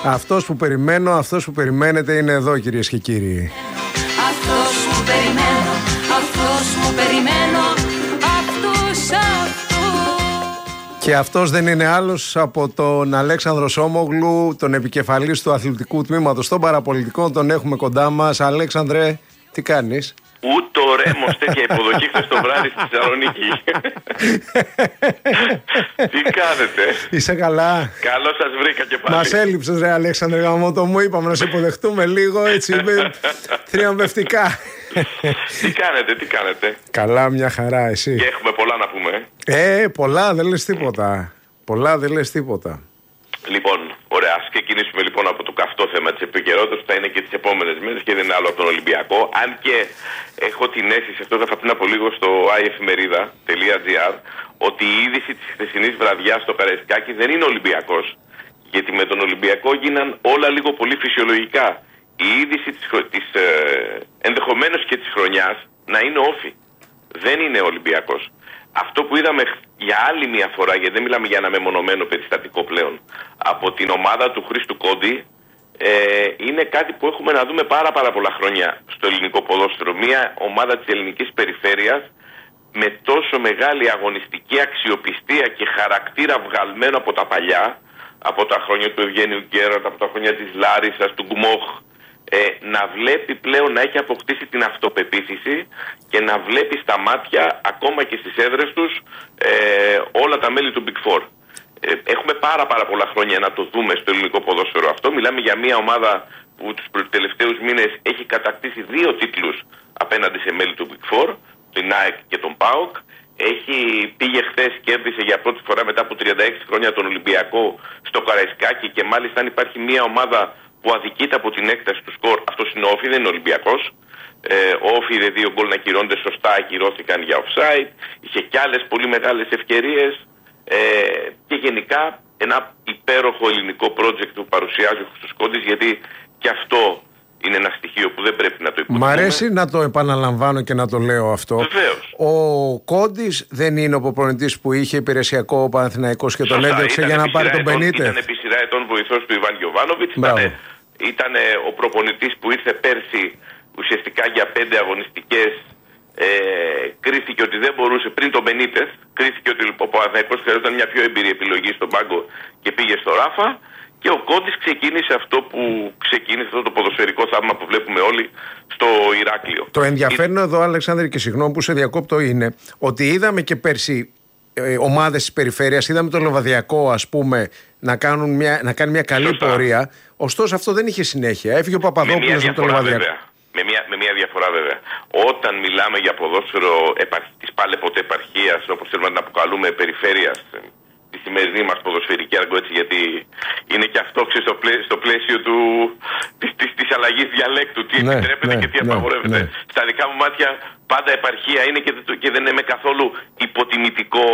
Αυτός που περιμένω, αυτός που περιμένετε είναι εδώ, κυρίες και κύριοι. Αυτός που περιμένω, αυτός που περιμένω, αυτός. Και αυτός δεν είναι άλλος από τον Αλέξανδρο Σόμογλου, τον επικεφαλής του αθλητικού τμήματος των παραπολιτικών. Τον έχουμε κοντά μας. Αλέξανδρε, τι κάνεις? Ούτε ο Ρέμος τέτοια υποδοχή χθες το βράδυ στη Θεσσαλονίκη. Τι κάνετε? Είσαι καλά? Καλώς σας βρήκα και πάλι. Μας έλειψες ρε Αλέξανδρε, γαμώτο μου, είπαμε να σε υποδεχτούμε λίγο έτσι θριαμβευτικά. Τι κάνετε? Καλά, μια χαρά, εσύ? Και έχουμε πολλά να πούμε. Πολλά, δεν λες τίποτα. Λοιπόν, ωραία, ας ξεκινήσουμε λοιπόν από το καυτό θέμα της επικαιρότητας που θα είναι και τις επόμενες μέρες και δεν είναι άλλο από τον Ολυμπιακό. Αν και έχω την αίσθηση, αυτό θα πριν από λίγο στο iefmerida.gr, ότι η είδηση της χθεσινής βραδιάς στο Καραϊσκάκι δεν είναι Ολυμπιακός. Γιατί με τον Ολυμπιακό γίναν όλα λίγο πολύ φυσιολογικά. Η είδηση ενδεχομένως και της χρονιάς να είναι όφη. Δεν είναι Ολυμπιακός. Αυτό που είδαμε για άλλη μια φορά, γιατί δεν μιλάμε για ένα μεμονωμένο περιστατικό πλέον, από την ομάδα του Χρήστου Κόντι, είναι κάτι που έχουμε να δούμε πάρα πολλά χρόνια στο ελληνικό ποδόσφαιρο. Μια ομάδα της ελληνικής περιφέρειας με τόσο μεγάλη αγωνιστική αξιοπιστία και χαρακτήρα βγαλμένο από τα παλιά, από τα χρόνια του Ευγένιου Γκέραντ, από τα χρόνια της Λάρισσας, του Γκμόχ, να βλέπει πλέον να έχει αποκτήσει την αυτοπεποίθηση και να βλέπει στα μάτια, ακόμα και στις έδρες τους, όλα τα μέλη του Big Four. Έχουμε πάρα πολλά χρόνια να το δούμε στο ελληνικό ποδόσφαιρο αυτό. Μιλάμε για μια ομάδα που τους τελευταίους μήνες έχει κατακτήσει 2 τίτλους απέναντι σε μέλη του Big Four, την ΑΕΚ και τον ΠΑΟΚ. Πήγε χθες, κέρδισε για πρώτη φορά μετά από 36 χρόνια τον Ολυμπιακό στο Καραϊσκάκι, και μάλιστα αν υπάρχει μια ομάδα που αδικείται από την έκταση του σκορ, αυτός είναι ο Όφη, δεν είναι Ολυμπιακός. Ο Όφη είδε 2 γκολ να ακυρώνται σωστά, ακυρώθηκαν για offside. Είχε κι άλλες πολύ μεγάλες ευκαιρίες. Και γενικά ένα υπέροχο ελληνικό project που παρουσιάζει ο Χρήστος Κόντης, γιατί και αυτό είναι ένα στοιχείο που δεν πρέπει να το υποτιμούμε. Μ' αρέσει να το επαναλαμβάνω και να το λέω αυτό. Βεβαίως. Ο Κόντης δεν είναι ο προπονητής που είχε υπηρεσιακό ο Παναθηναϊκός και τον έδειξε για να πάρει τον Μπενίτεθ. Ήταν επί σειρά ετών βοηθός του Ιβάν Γιοβάνοβιτς. Ήταν ο προπονητής που ήρθε πέρσι ουσιαστικά για 5 αγωνιστικές. Κρίθηκε ότι δεν μπορούσε πριν τον Μπενίτεθ. Κρίθηκε ότι ο Παναθηναϊκός χρειαζόταν μια πιο εμπειρή επιλογή στον πάγκο και πήγε στο Ράφα. Και ο Κόντης ξεκίνησε αυτό το ποδοσφαιρικό θαύμα που βλέπουμε όλοι στο Ηράκλειο. Το ενδιαφέρον εδώ, Αλεξάνδρη, και συγγνώμη που σε διακόπτω, είναι ότι είδαμε και πέρσι ομάδες της περιφέρειας, είδαμε το Λοβαδιακό, ας πούμε, να κάνει μια καλή πορεία. Ωστόσο αυτό δεν είχε συνέχεια. Έφυγε ο Παπαδόπουλος από το Λοβαδιακό. Με μια διαφορά βέβαια. Όταν μιλάμε για ποδόσφαιρο της πάλε ποτέ επαρχίας, όπως θέλουμε να αποκαλούμε περιφέρειας, τη σημερινή μας ποδοσφαιρική άργο, έτσι, γιατί είναι και αυτό στο πλαίσιο της αλλαγής διαλέκτου, τι επιτρέπεται και τι απαγορεύεται. Στα δικά μου μάτια πάντα επαρχία είναι και δεν είναι με καθόλου υποτιμητικό.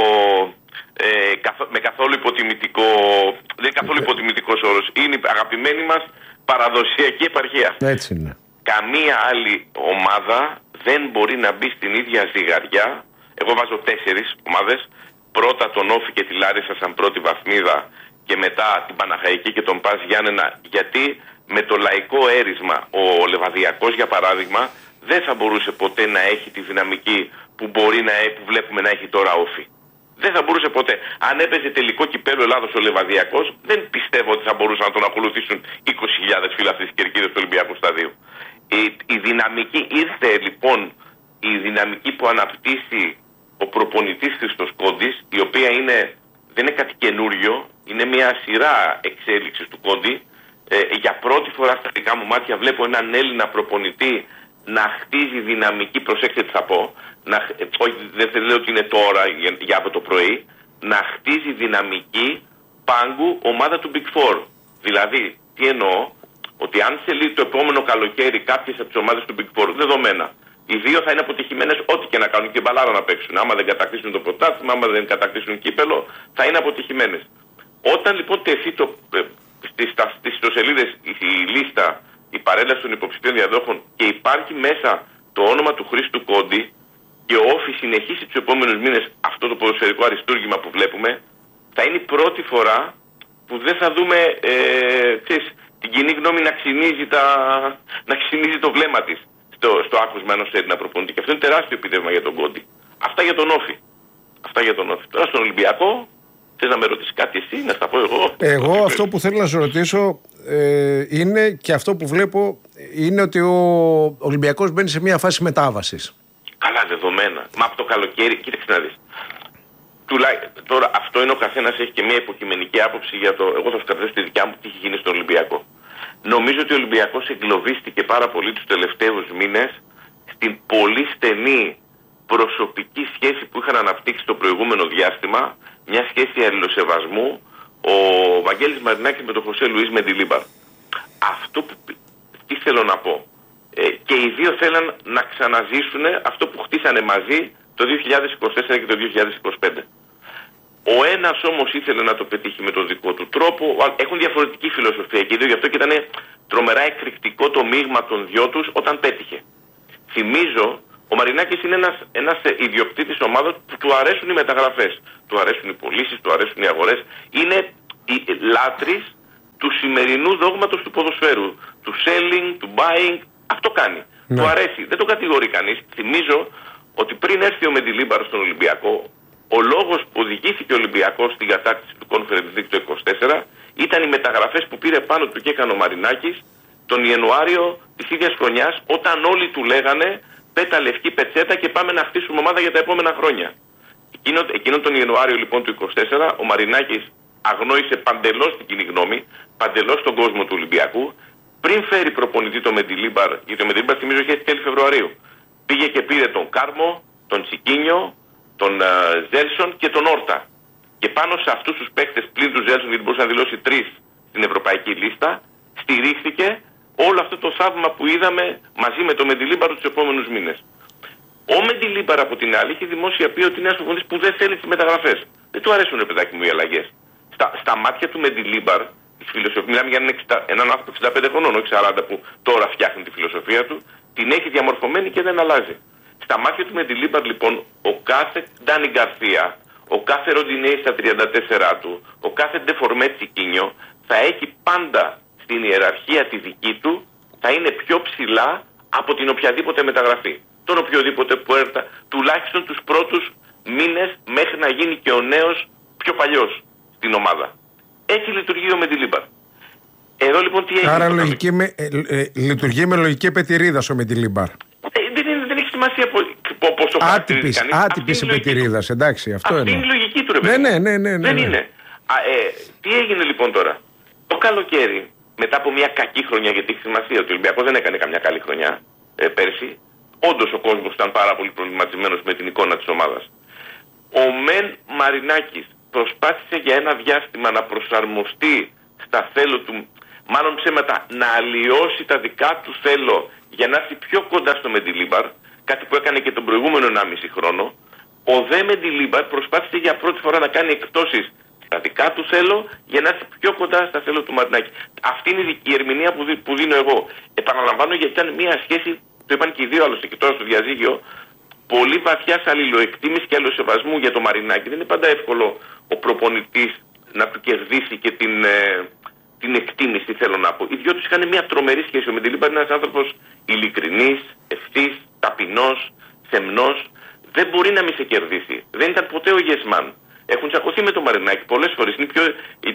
Δεν είναι καθόλου υποτιμητικός όρος. Είναι η αγαπημένη μας παραδοσιακή επαρχία. Έτσι είναι. Καμία άλλη ομάδα δεν μπορεί να μπει στην ίδια ζυγαριά. Εγώ βάζω 4 ομάδες. Πρώτα τον Όφη και τη Λάρισα σαν πρώτη βαθμίδα, και μετά την Παναχαϊκή και τον Πας Γιάννενα, γιατί με το λαϊκό έρισμα ο Λεβαδιακός, για παράδειγμα, δεν θα μπορούσε ποτέ να έχει τη δυναμική που βλέπουμε να έχει τώρα Όφη. Δεν θα μπορούσε ποτέ. Αν έπαιζε τελικό κυπέλλο Ελλάδος ο Λεβαδιακός, δεν πιστεύω ότι θα μπορούσαν να τον ακολουθήσουν 20.000 φίλαθλοι της κερκίδας του Ολυμπιακού Σταδίου. Η δυναμική ήρθε λοιπόν, η δυναμική που αναπτύσσει ο προπονητής Χρήστος Κόντης, η οποία δεν είναι κάτι καινούριο, είναι μια σειρά εξέλιξης του Κόντι. Για πρώτη φορά στα δικά μου μάτια βλέπω έναν Έλληνα προπονητή να χτίζει δυναμική, προσέξτε τι θα πω, δεν λέω ότι είναι τώρα για από το πρωί, να χτίζει δυναμική πάγκου ομάδα του Big Four. Δηλαδή, τι εννοώ, ότι αν θελεί το επόμενο καλοκαίρι κάποιες από τις ομάδες του Big Four, δεδομένα, οι 2 θα είναι αποτυχημένες ό,τι και να κάνουν, και μπαλάρα να παίξουν. Άμα δεν κατακτήσουν το πρωτάθλημα, άμα δεν κατακτήσουν κύπελο, θα είναι αποτυχημένες. Όταν λοιπόν τεθεί στις ιστοσελίδες η λίστα, η παρέλαση των υποψηφίων διαδόχων, και υπάρχει μέσα το όνομα του Χρήστου Κόντι, και ο Όφη συνεχίσει τους επόμενους μήνες αυτό το ποδοσφαιρικό αριστούργημα που βλέπουμε, θα είναι η πρώτη φορά που δεν θα δούμε κοινή γνώμη να ξυνίζει το βλέμμα της στο άκουσμα ενός Έλληνα προπονητή. Και αυτό είναι τεράστιο επίτευγμα για τον Κόντι. Αυτά για τον Όφη. Τώρα στον Ολυμπιακό, θες να με ρωτήσεις κάτι εσύ, να στα πω εγώ? Εγώ αυτό που θέλω να σου ρωτήσω είναι, και αυτό που βλέπω είναι ότι ο Ολυμπιακός μπαίνει σε μια φάση μετάβασης. Καλά δεδομένα. Μα από το καλοκαίρι, κοίταξε να δεις. Τώρα αυτό είναι, ο καθένας έχει και μια υποκειμενική άποψη για το. Εγώ θα σου κρατήσω τη δικιά μου τι έχει γίνει στον Ολυμπιακό. Νομίζω ότι ο Ολυμπιακός εγκλωβίστηκε πάρα πολύ τους τελευταίους μήνες στην πολύ στενή προσωπική σχέση που είχαν αναπτύξει το προηγούμενο διάστημα, μια σχέση αλληλοσεβασμού, ο Βαγγέλης Μαρινάκης με τον Χωσέ Λουίς Μεντιλίμπαρ. Αυτό που. Τι θέλω να πω. Και οι δύο θέλαν να ξαναζήσουν αυτό που χτίσανε μαζί το 2024 και το 2025. Ο ένας όμως ήθελε να το πετύχει με τον δικό του τρόπο. Έχουν διαφορετική φιλοσοφία και οι δύο, γι' αυτό και ήταν τρομερά εκρηκτικό το μείγμα των δυο τους όταν πέτυχε. Θυμίζω, ο Μαρινάκης είναι ένας ιδιοκτήτης ομάδας που του αρέσουν οι μεταγραφές. Του αρέσουν οι πωλήσεις, του αρέσουν οι αγορές. Είναι λάτρης του σημερινού δόγματος του ποδοσφαίρου. Του selling, του buying. Αυτό κάνει. Ναι. Του αρέσει. Δεν το κατηγορεί κανείς. Θυμίζω ότι πριν έρθει ο Μεντιλίμπαρ στον Ολυμπιακό, ο λόγος που οδηγήθηκε ο Ολυμπιακός στην κατάκτηση του Conference League το 24 ήταν οι μεταγραφές που πήρε πάνω του και έκανε ο Μαρινάκης τον Ιανουάριο της ίδιας χρονιάς, όταν όλοι του λέγανε πέτα λευκή πετσέτα και πάμε να χτίσουμε ομάδα για τα επόμενα χρόνια. Εκείνο τον Ιανουάριο λοιπόν του 24 ο Μαρινάκης αγνόησε παντελώς την κοινή γνώμη, παντελώς τον κόσμο του Ολυμπιακού, πριν φέρει προπονητή το Μεντιλίμπαρ, γιατί ο Μεντιλίμπαρ θυμίζω είχε τέλη Φεβρουαρίου. Πήγε και πήρε τον Κάρμο, τον Τσικίνιο, τον Ζέλσον και τον Όρτα. Και πάνω σε αυτούς τους παίκτες, πλην του Ζέλσον, γιατί μπορούσε να δηλώσει 3 στην ευρωπαϊκή λίστα, στηρίχθηκε όλο αυτό το θαύμα που είδαμε μαζί με το Μεντιλίμπαρ τους επόμενους μήνες. Ο Μεντιλίμπαρ από την άλλη έχει δημόσια πει ότι είναι ένας προπονητής που δεν θέλει τις μεταγραφές. Δεν του αρέσουν, παιδάκι μου, οι αλλαγές. Στα μάτια του Μεντιλίμπαρ, μιλάμε για έναν άνθρωπο 65 χρονών, όχι 40 που τώρα φτιάχνει τη φιλοσοφία του, την έχει διαμορφωμένη και δεν αλλάζει. Στα μάτια του Μεντιλίμπαρ λοιπόν, ο κάθε Ντάνι Γκαρσία, ο κάθε Ροντινέη στα 34 του, ο κάθε Ντεφορμέ Τσικίνιο θα έχει πάντα στην ιεραρχία τη δική του, θα είναι πιο ψηλά από την οποιαδήποτε μεταγραφή. Τον οποιοδήποτε που έρθα, τουλάχιστον τους πρώτους μήνες μέχρι να γίνει και ο νέος πιο παλιός στην ομάδα. Έτσι λειτουργεί ο Μεντιλίμπαρ. Εδώ λοιπόν τι έγινε. Άρα λειτουργεί με λογική επετηρίδας ο Μεντιλίμπαρ. Δεν έχει σημασία πώς το χαρακτηρίζει κανείς. Άτυπης επετηρίδας, εντάξει, αυτό είναι. Αυτή είναι η λογική του, ρε παιδί. Ναι. Δεν είναι. Τι έγινε λοιπόν τώρα. Το καλοκαίρι, μετά από μια κακή χρονιά, γιατί έχει σημασία ότι ο Ολυμπιακός δεν έκανε καμιά καλή χρονιά πέρσι, όντως ο κόσμος ήταν πάρα πολύ προβληματισμένος με την εικόνα της ομάδας. Ο Μεν Μαρινάκης προσπάθησε για ένα διάστημα να προσαρμοστεί στα θέλω του, μάλλον ψέματα, να αλλοιώσει τα δικά του θέλω για να έρθει πιο κοντά στο Μεντιλίμπαρ, κάτι που έκανε και τον προηγούμενο 1,5 χρόνο. Ο δε Μεντιλίμπαρ προσπάθησε για πρώτη φορά να κάνει εκπτώσεις στα δικά του θέλω για να έρθει πιο κοντά στα θέλω του Μαρινάκη. Αυτή είναι η ερμηνεία που δίνω εγώ. Επαναλαμβάνω, γιατί ήταν μια σχέση, το είπαν και οι δύο άλλωστε και τώρα στο διαζύγιο, πολύ βαθιάς αλληλοεκτίμησης και αλληλοσεβασμού για το Μαρινάκη. Δεν είναι πάντα εύκολο ο προπονητής να του κερδίσει και την εκτίμηση, θέλω να πω. Οι δυο τους είχαν μια τρομερή σχέση. Ο Μεντιλίμπαρ είναι ένας άνθρωπος ειλικρινής, ευθύς, ταπεινός, σεμνός. Δεν μπορεί να μην σε κερδίσει. Δεν ήταν ποτέ ο yes man. Έχουν τσακωθεί με τον Μαρινάκη πολλές φορές. Είναι πιο,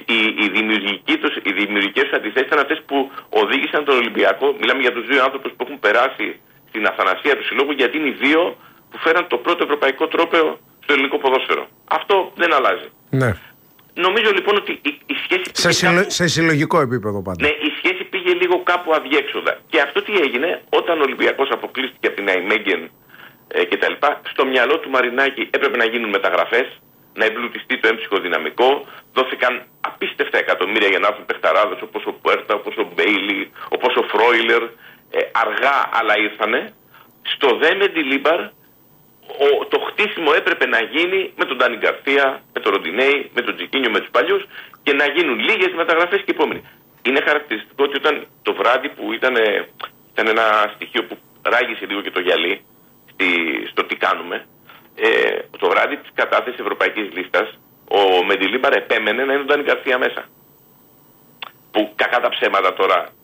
οι δημιουργικές τους αντιθέσεις ήταν αυτές που οδήγησαν τον Ολυμπιακό. Μιλάμε για τους δύο άνθρωπους που έχουν περάσει στην αθανασία του συλλόγου, γιατί είναι οι δύο που φέραν το πρώτο ευρωπαϊκό τρόπαιο στο ελληνικό ποδόσφαιρο. Αυτό δεν αλλάζει. Ναι. Νομίζω λοιπόν ότι η σχέση σε συλλογικό επίπεδο πάντα. Ναι, η σχέση πήγε λίγο κάπου αδιέξοδα. Και αυτό τι έγινε όταν ο Ολυμπιακός αποκλείστηκε από την Αϊμέγγεν κτλ. Στο μυαλό του Μαρινάκη έπρεπε να γίνουν μεταγραφές, να εμπλουτιστεί το έμψυχο δυναμικό. Δόθηκαν απίστευτα εκατομμύρια για να έρθουν παιχταράδες όπως ο Πουέρτα, όπως ο Μπέιλι, όπως ο Φρόιλερ. Αργά αλλά ήρθανε. Στο δε Μεντιλίμπαρ το χτίσιμο έπρεπε να γίνει με τον Ντάνι Γκαρσία, με τον Ροντινέη, με τον Τζικίνιο, με τους παλιούς και να γίνουν λίγες μεταγραφές και επόμενοι. Είναι χαρακτηριστικό ότι όταν το βράδυ που ήταν ένα στοιχείο που ράγισε λίγο και το γυαλί στο τι κάνουμε, το βράδυ της κατάθεσης ευρωπαϊκής λίστας, ο Μεντιλίμπαρ επέμενε να είναι ο Ντάνι Γκαρσία μέσα. Που κακά τα ψέματα τώρα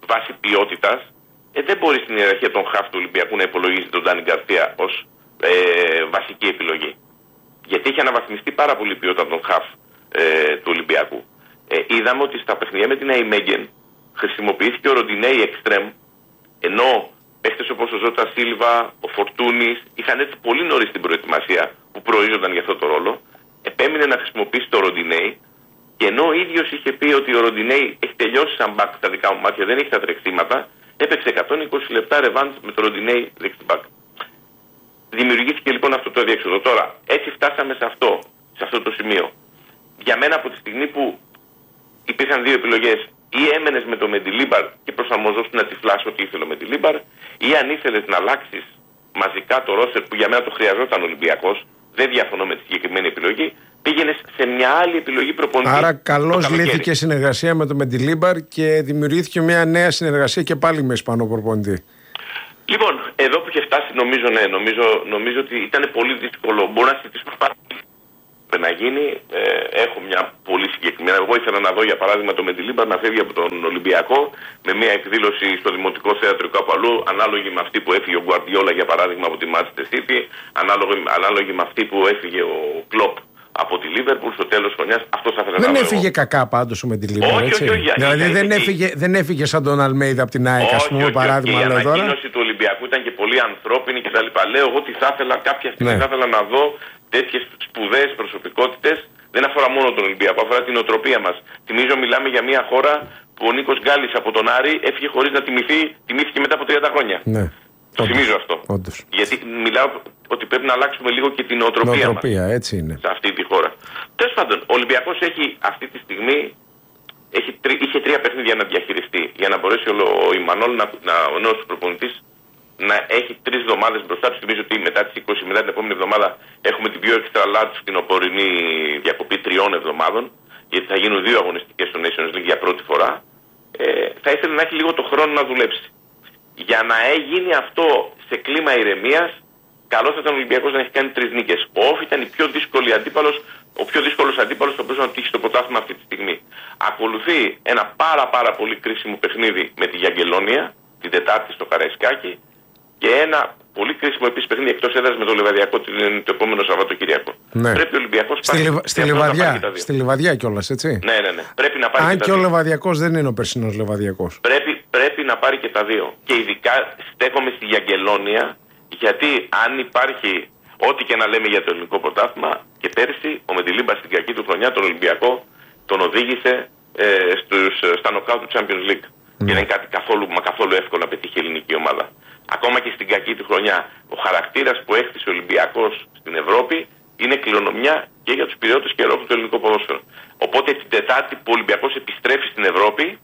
βάση ποιότητας, δεν μπορεί στην ιεραρχία των χαφ του Ολυμπιακού να υπολογίζει τον Ντάνι Γκαρσία ως βασική επιλογή. Γιατί έχει αναβαθμιστεί πάρα πολύ η ποιότητα των χαφ του Ολυμπιακού. Είδαμε ότι στα παιχνίδια με την Αϊμέγγεν χρησιμοποιήθηκε ο Ροντινέι εξτρέμ, ενώ παίχτες όπως ο Ζώτα Σίλβα, ο Φορτούνης είχαν έρθει πολύ νωρίς στην προετοιμασία που προορίζονταν για αυτό το ρόλο. Επέμεινε να χρησιμοποιήσει το Ροντινέι, και ενώ ο ίδιος είχε πει ότι ο Ροντινέι έχει τελειώσει σαν μπακ στα δικά μου μάτια, δεν έχει τα τρεξίματα, έπαιξε 120 λεπτά ρεβάντ με το Ροντινέι δεξιμπακ. Δημιουργήθηκε λοιπόν αυτό το αδιέξοδο. Τώρα, έτσι φτάσαμε σε αυτό το σημείο. Για μένα, από τη στιγμή που υπήρχαν δύο επιλογές, ή έμενες με το Μεντιλίμπαρ και προσαρμοζόσουν να τυφλάς ό,τι ήθελε ο Μεντιλίμπαρ, ή αν ήθελες να αλλάξεις μαζικά το ρόστερ που για μένα το χρειαζόταν ο Ολυμπιακός, δεν διαφωνώ με τη συγκεκριμένη επιλογή, πήγαινες σε μια άλλη επιλογή προπονητή. Άρα, καλώς λύθηκε συνεργασία με το Μεντιλίμπαρ και δημιουργήθηκε μια νέα συνεργασία και πάλι με Ισπανό προπονητή. Λοιπόν, εδώ που είχε φτάσει, νομίζω ότι ήταν πολύ δύσκολο. Μπορώ να συζητήσουμε πάρα πολύ να γίνει. Έχω μια πολύ συγκεκριμένη. Εγώ ήθελα να δω, για παράδειγμα, το Μεντιλίμπαρ να φεύγει από τον Ολυμπιακό με μια εκδήλωση στο Δημοτικό Θέατρο κάπου αλλού, ανάλογη με αυτή που έφυγε ο Γκουαρντιόλα, για παράδειγμα, από τη Manchester City, ανάλογη με αυτή που έφυγε ο Κλοπ από τη Λίβερπουλ στο τέλος χρονιάς. Αυτό θα ήθελα να δω. Δεν έφυγε κακά πάντως με τη Λίβερπουλ. Όχι. Δηλαδή δεν έφυγε σαν τον Αλμέιδα από την ΑΕΚ, ας πούμε, παράδειγμα. Η ανακοίνωση του Ολυμπιακού ήταν και πολύ ανθρώπινη κτλ. Λέω εγώ τι θα ήθελα, κάποια στιγμή θα ήθελα να δω τέτοιες σπουδαίες προσωπικότητες. Δεν αφορά μόνο τον Ολυμπιακό, αφορά την οτροπία μας. Θυμίζω, μιλάμε για μια χώρα που ο Νίκος Γκάλης από τον Άρη έφυγε χωρίς να τιμήθηκε μετά από 30 χρόνια. Ναι. Το θυμίζω αυτό. Όντως. Γιατί μιλάω ότι πρέπει να αλλάξουμε λίγο και την οτροπία μας. Έτσι είναι. Σε αυτή τη χώρα. Τέλος πάντων, ο Ολυμπιακός έχει αυτή τη στιγμή είχε 3 παιχνίδια να διαχειριστεί για να μπορέσει ο Ιμανόλ, ο νέος προπονητής, να έχει 3 εβδομάδες μπροστά του. Θυμίζω ότι μετά τις 20, μετά την επόμενη εβδομάδα, έχουμε την πιο extra large φθινοπορεινή διακοπή 3 εβδομάδων, γιατί θα γίνουν 2 αγωνιστικές στο Nations League για πρώτη φορά. Θα ήθελε να έχει λίγο το χρόνο να δουλέψει. Για να γίνει αυτό σε κλίμα ηρεμίας, καλό θα ήταν ο Ολυμπιακός να έχει κάνει 3 νίκες. Ο Όφ ήταν ο πιο δύσκολος αντίπαλος που μπορούσε να τύχει στο πρωτάθλημα αυτή τη στιγμή. Ακολουθεί ένα πάρα πολύ κρίσιμο παιχνίδι με τη Γιαγκελόνια την Τετάρτη στο Καραϊσκάκι και ένα πολύ κρίσιμο επίσης παιχνίδι εκτός έδρας με το Λιβαδιακό το επόμενο Σαββατοκύριακο. Ναι. Πρέπει ο Ολυμπιακός στη Λιβαδιά κιόλας, έτσι. Ναι. Πρέπει να πάρει. Αν και ο Λιβαδιακός δεν είναι ο περσινός Λιβαδιακός. Πρέπει να πάρει και τα δύο. Και ειδικά στέκομαι στη Γιαγκελόνια, γιατί αν υπάρχει ό,τι και να λέμε για το ελληνικό πρωτάθλημα, και πέρσι ο Μεντιλίμπαρ στην κακή του χρονιά τον Ολυμπιακό τον οδήγησε στα νοκάου του Champions League. Και δεν είναι κάτι καθόλου εύκολο να πετύχει η ελληνική ομάδα. Ακόμα και στην κακή του χρονιά, ο χαρακτήρας που έκτισε ο Ολυμπιακός στην Ευρώπη είναι κληρονομιά και για τους πυραιώτες και ρόχους του ελληνικού ποδόσφαιρου. Οπότε την Τετάρτη που ο Ολυμπιακός επιστρέφει στην Ευρώπη,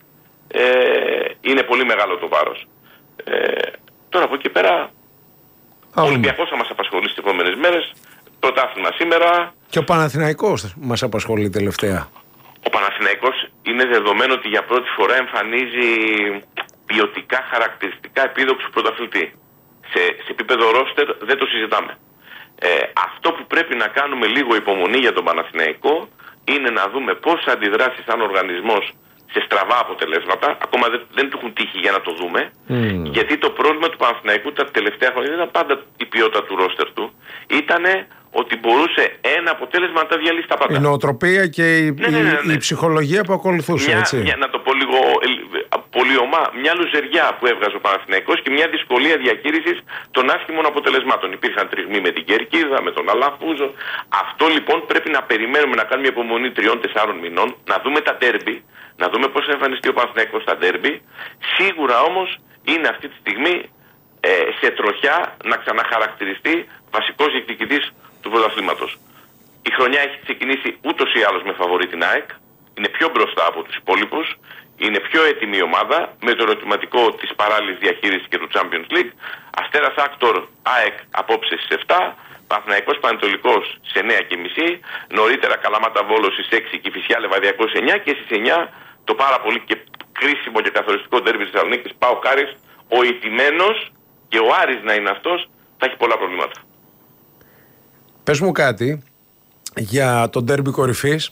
είναι πολύ μεγάλο το βάρος. Τώρα από εκεί πέρα, ο Ολυμπιακός θα μας απασχολεί στις επόμενες μέρες. Πρωτάθλημα σήμερα. Και ο Παναθηναϊκός μας απασχολεί τελευταία. Ο Παναθηναϊκός είναι δεδομένο ότι για πρώτη φορά εμφανίζει ποιοτικά χαρακτηριστικά επίδοξου πρωταθλητή. Σε επίπεδο ρόστερ δεν το συζητάμε. Αυτό που πρέπει να κάνουμε λίγο υπομονή για τον Παναθηναϊκό είναι να δούμε πώς θα αντιδράσει σαν οργανισμός σε στραβά αποτελέσματα. Ακόμα δεν του έχουν τύχει για να το δούμε. Γιατί το πρόβλημα του Παναθηναϊκού τα τελευταία χρόνια δεν ήταν πάντα η ποιότητα του ρόστερ του. Ήτανε ότι μπορούσε ένα αποτέλεσμα να τα διαλύσει τα πάντα. Η νοοτροπία και η ψυχολογία που ακολουθούσε. Να το πω λίγο πολύ ομά, μια λουζεριά που έβγαζε ο Παναθηναϊκός και μια δυσκολία διαχείρισης των άσχημων αποτελεσμάτων. Υπήρχαν τριγμοί με την Κερκίδα, με τον Αλαφούζο. Αυτό λοιπόν πρέπει να περιμένουμε, να κάνουμε υπομονή 3-4 μηνών, να δούμε τα ντέρμπι, να δούμε πώς θα εμφανιστεί ο Παναθηναϊκός στα ντέρμπι. Σίγουρα όμως είναι αυτή τη στιγμή σε τροχιά να ξαναχαρακτηριστεί βασικός διεκδικητής του πρωταθλήματος. Η χρονιά έχει ξεκινήσει ούτως ή άλλως με φαβορί την ΑΕΚ, είναι πιο μπροστά από τους υπόλοιπους, είναι πιο έτοιμη η ομάδα με το ερωτηματικό της παράλληλης διαχείρισης και του Champions League. Αστέρας Άκτορ ΑΕΚ απόψε στις 7, Παναθηναϊκός Πανετολικός σε 9.30, νωρίτερα Καλαμάτα Βόλος στις 6 και Κηφισιά Λεβαδιακός 9 και στις 9 το πάρα πολύ και κρίσιμο και καθοριστικό ντέρμπι της Θεσσαλονίκης ΠΑΟΚ Άρης, ο ηττημένος και ο Άρης να είναι αυτός θα έχει πολλά προβλήματα. Πες μου κάτι για το ντέρμπι κορυφής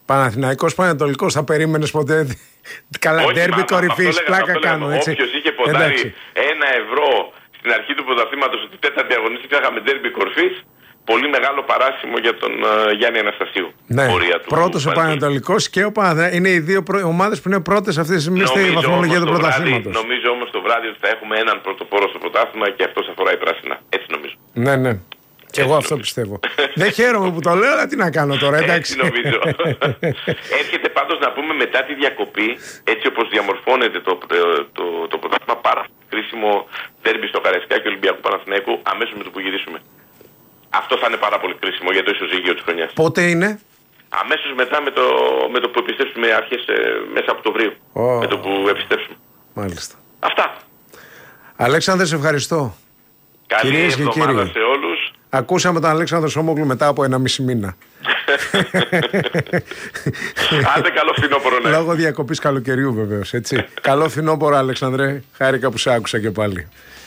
Παναθηναϊκός Πανετολικός, θα περίμενες ποτέ? Καλά, ντέρμπι κορυφής, πλάκα κάνω, έτσι. Όποιος είχε ποντάρει 1 ευρώ στην αρχή του πρωταθλήματος ότι τέταρτη αγωνιστική θα είχαμε ντέρμπι κορυφής, πολύ μεγάλο παράσημο για τον Γιάννη Αναστασίου. Ναι, πρώτος ο Πανετολικός και ο Παναθηναϊκός. Είναι οι δύο ομάδες που είναι πρώτες αυτή τη στιγμή στη βαθμολογία του πρωταθλήματος. Νομίζω όμως το βράδυ ότι θα έχουμε έναν πρωτοπόρο στο πρωτάθλημα και αυτός αφορά η πράσινα. Έτσι νομίζω. Ναι, ναι. Και εγώ αυτό πιστεύω. Δεν χαίρομαι που το λέω, αλλά τι να κάνω τώρα, εντάξει. Έτσι νομίζω. Έρχεται πάντως να πούμε μετά τη διακοπή, έτσι όπως διαμορφώνεται το πρωτάθλημα, πάρα κρίσιμο ντέρμπι στο Καραϊσκάκι Ολυμπιακού Παναθηναϊκού αμέσως με το που γυρίσουμε. Αυτό θα είναι πάρα πολύ κρίσιμο για το ισοζύγιο της χρονιάς. Πότε είναι? Αμέσως μετά με το που επιστρέψουμε αρχές μέσα Οκτωβρίου. Με το που επιστρέψουμε. Μάλιστα. Αυτά. Αλέξανδρε, σε ευχαριστώ. Καλή εβδομάδα σε όλους. Ακούσαμε τον Αλέξανδρο Σόμογλου μετά από 1,5 μήνα. Άντε καλό φθινόπωρο, ναι. Λόγω διακοπής καλοκαιριού βεβαίως, έτσι. Καλό φθινόπωρο, Αλέξανδρε. Χάρηκα που σε άκουσα και πάλι.